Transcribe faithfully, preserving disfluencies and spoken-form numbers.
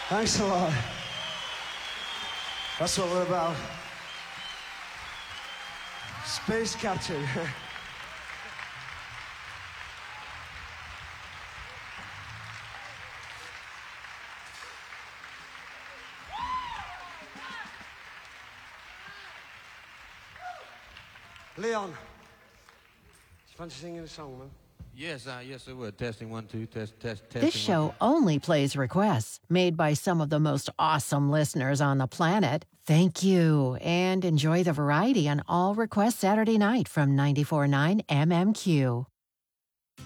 Thanks a lot. That's what we're about. Space capture. Leon, do you fancy singing a song, man? Yes, uh, yes, it would. Testing one, two, test, test, testing. This show one, only plays requests made by some of the most awesome listeners on the planet. Thank you, and enjoy the variety on All Requests Saturday night from ninety-four point nine M M Q.